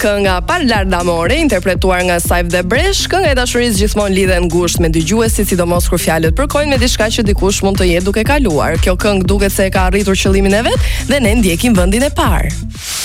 kënga Parlar d'amore, interpretuar nga Saif dhe Bresh. Kënga e dashurisë gjithmonë lidhen ngushtë me dëgjuesit, sidomos kur fjalët përkojnë me diçka që dikush mund të jetë duke kaluar. Kjo këngë duket se ka arritur qëllimin e vet dhe ne ndjekim vendin e parë.